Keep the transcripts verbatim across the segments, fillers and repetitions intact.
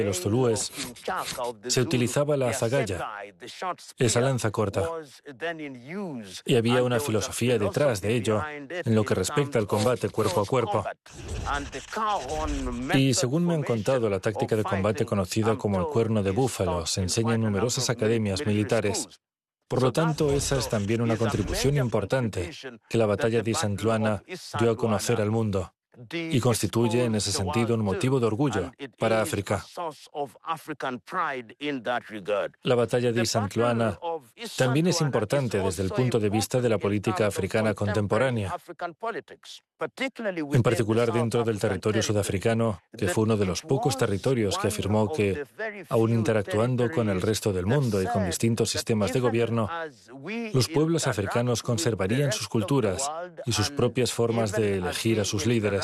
los zulúes se utilizaba la azagaya, esa lanza corta, y había una filosofía detrás de ello en lo que respecta al combate cuerpo a cuerpo. Y según me han contado, la táctica de combate conocida como el cuerno de búfalo se enseña en numerosas academias militares. Por lo tanto, esa es también una contribución importante que la batalla de Isandlwana dio a conocer al mundo y constituye en ese sentido un motivo de orgullo para África. La batalla de Isandlwana también es importante desde el punto de vista de la política africana contemporánea, en particular dentro del territorio sudafricano, que fue uno de los pocos territorios que afirmó que, aun interactuando con el resto del mundo y con distintos sistemas de gobierno, los pueblos africanos conservarían sus culturas y sus propias formas de elegir a sus líderes.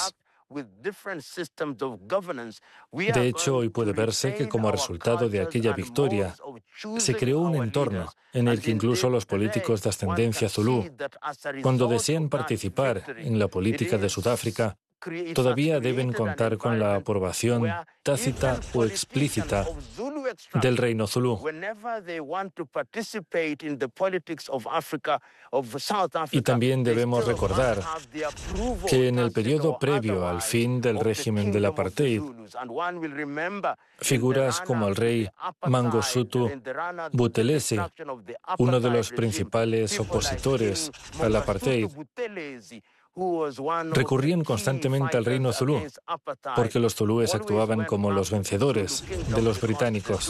De hecho, hoy puede verse que como resultado de aquella victoria se creó un entorno en el que incluso los políticos de ascendencia zulú, cuando desean participar en la política de Sudáfrica, todavía deben contar con la aprobación tácita o explícita del reino zulú. Y también debemos recordar que en el periodo previo al fin del régimen del apartheid, figuras como el rey Mangosuthu Buthelezi, uno de los principales opositores al apartheid, recurrían constantemente al reino zulú, porque los zulúes actuaban como los vencedores de los británicos.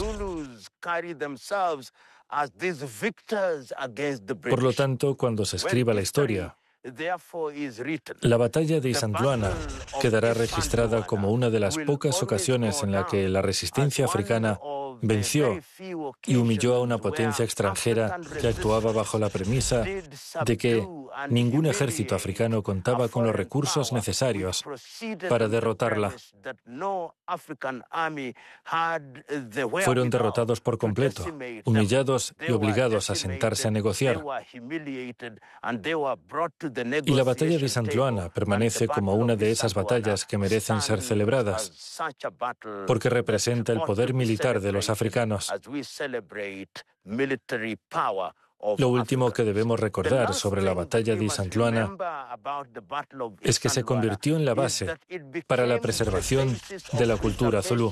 Por lo tanto, cuando se escriba la historia, la batalla de Isandlwana quedará registrada como una de las pocas ocasiones en la que la resistencia africana venció y humilló a una potencia extranjera que actuaba bajo la premisa de que ningún ejército africano contaba con los recursos necesarios para derrotarla. Fueron derrotados por completo, humillados y obligados a sentarse a negociar. Y la batalla de Isandlwana permanece como una de esas batallas que merecen ser celebradas, porque representa el poder militar de los africanos. Lo último que debemos recordar sobre la batalla de Isandlwana es que se convirtió en la base para la preservación de la cultura zulú.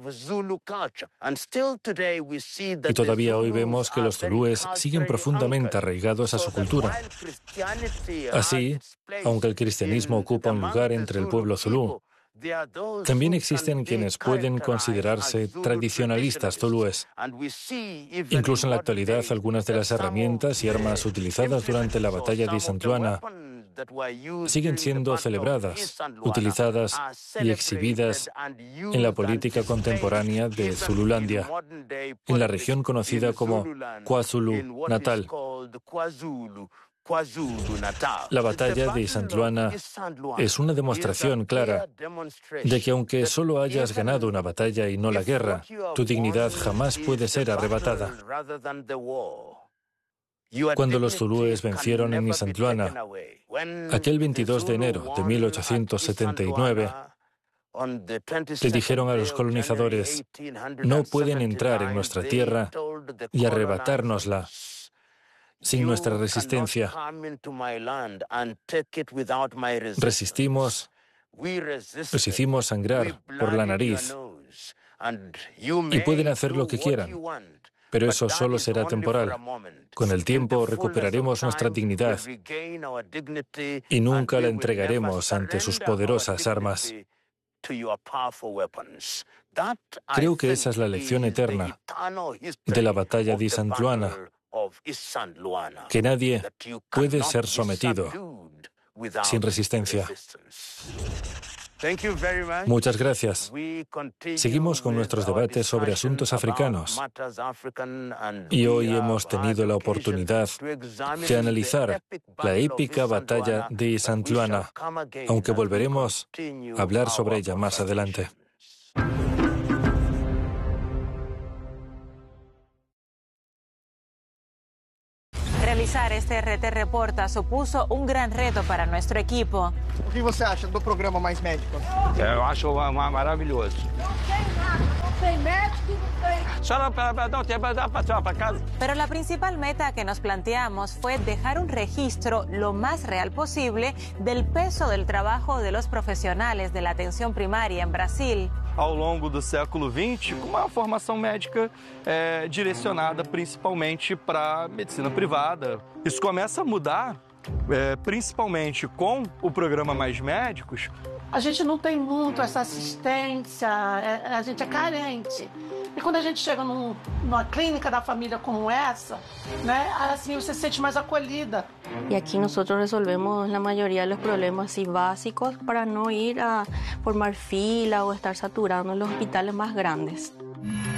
Y todavía hoy vemos que los zulúes siguen profundamente arraigados a su cultura. Así, aunque el cristianismo ocupa un lugar entre el pueblo zulú, también existen quienes pueden considerarse tradicionalistas zulúes. Incluso en la actualidad, algunas de las herramientas y armas utilizadas durante la batalla de Isandlwana siguen siendo celebradas, utilizadas y exhibidas en la política contemporánea de Zululandia, en la región conocida como KwaZulu-Natal. La batalla de Isandlwana es una demostración clara de que aunque solo hayas ganado una batalla y no la guerra, tu dignidad jamás puede ser arrebatada. Cuando los zulúes vencieron en Isandlwana, aquel veintidós de enero de mil ochocientos setenta y nueve, le dijeron a los colonizadores: no pueden entrar en nuestra tierra y arrebatárnosla sin nuestra resistencia. Resistimos, les hicimos sangrar por la nariz, y pueden hacer lo que quieran, pero eso solo será temporal. Con el tiempo recuperaremos nuestra dignidad y nunca la entregaremos ante sus poderosas armas. Creo que esa es la lección eterna de la batalla de Isandlwana, que nadie puede ser sometido sin resistencia. Muchas gracias. Seguimos con nuestros debates sobre asuntos africanos y hoy hemos tenido la oportunidad de analizar la épica batalla de Isandlwana, aunque volveremos a hablar sobre ella más adelante. Realizar este R T Reporta supuso un gran reto para nuestro equipo. O que você acha do programa Mais Médico? Eu acho maravilhoso. Pero la principal meta que nos planteamos fue dejar un registro lo más real posible del peso del trabajo de los profesionales de la atención primaria en Brasil. Ao longo do século vinte, com uma formação médica é, direcionada principalmente para a medicina privada. Isso começa a mudar, é, principalmente com o programa Mais Médicos. A gente não tem muito essa assistência, a gente é carente. E quando a gente chega num, numa clínica da família como essa, né, assim você se sente mais acolhida. Y aquí nosotros resolvemos la mayoría de los problemas así básicos para no ir a formar fila o estar saturando en los hospitales más grandes.